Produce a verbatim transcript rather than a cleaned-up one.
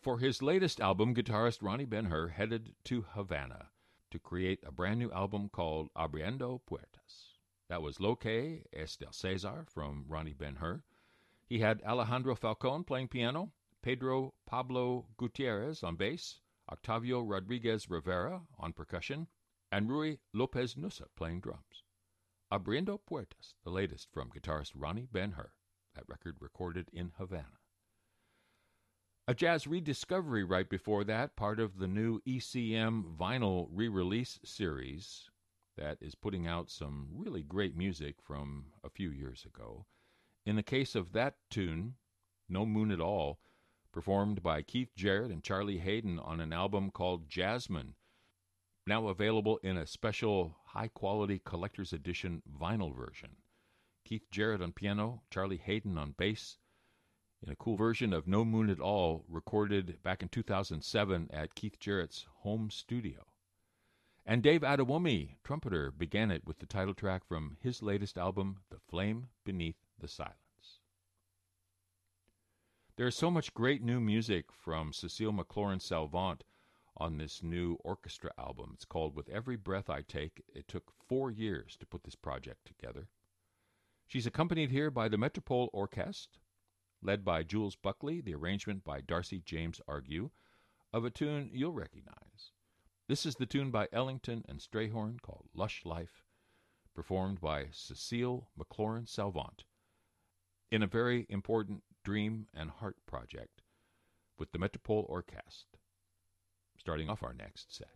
For his latest album, guitarist Ronnie Ben-Hur headed to Havana to create a brand new album called Abriendo Puertas. That was Lo Que Es del Cesar from Ronnie Ben-Hur. He had Alejandro Falcon playing piano, Pedro Pablo Gutierrez on bass, Octavio Rodriguez Rivera on percussion, and Rui Lopez Nussa playing drums. Abriendo Puertas, the latest from guitarist Ronnie Ben-Hur. That record recorded in Havana. A jazz rediscovery right before that, part of the new E C M vinyl re-release series that is putting out some really great music from a few years ago. In the case of that tune, No Moon at All, performed by Keith Jarrett and Charlie Hayden on an album called Jasmine, now available in a special high-quality collector's edition vinyl version. Keith Jarrett on piano, Charlie Hayden on bass, in a cool version of No Moon at All, recorded back in two thousand seven at Keith Jarrett's home studio. And Dave Adewumi, trumpeter, began it with the title track from his latest album, The Flame Beneath the Silence. There is so much great new music from Cecile McLaurin-Salvant on this new orchestra album. It's called With Every Breath I Take. It took four years to put this project together. She's accompanied here by the Metropole Orchestre, led by Jules Buckley, the arrangement by Darcy James Argue, of a tune you'll recognize. This is the tune by Ellington and Strayhorn called Lush Life, performed by Cecile McLaurin-Salvant in a very important Dream and Heart project with the Metropole Orchestre, starting off our next set.